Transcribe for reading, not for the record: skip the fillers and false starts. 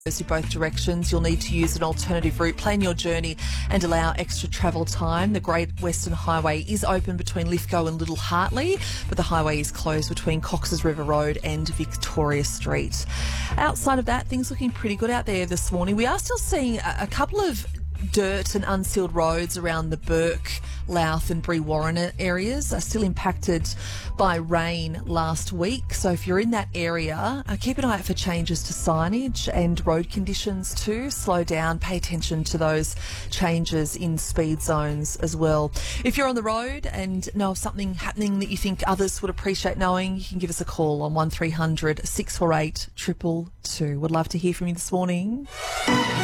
in both directions. You'll need to use an alternative route, plan your journey and allow extra travel time. The Great Western Highway is open between Lithgow and Little Hartley, but the highway is closed between Cox's River Road and Victoria Street. Outside of that, things looking pretty good out there this morning. We are still seeing a couple of dirt and unsealed roads around the Burke, Louth and Brewarrina areas are still impacted by rain last week. So if you're in that area, keep an eye out for changes to signage and road conditions too. Slow down, pay attention to those changes in speed zones as well. If you're on the road and know of something happening that you think others would appreciate knowing, you can give us a call on 1300 648 222. Would love to hear from you this morning.